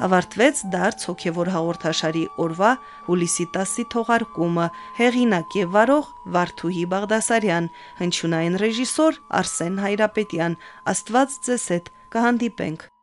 Ավարտվեց դարձ հոգևոր հաղորդաշարի օրվա հուլիսի 10-ի թողարկումը, հեղինակ եւ վարող Վարդուհի Բաղդասարյան, հնչյունային ռեժիսոր Արսեն Հայրապետյան։ Աստված ձեզ հետ, կհանդիպենք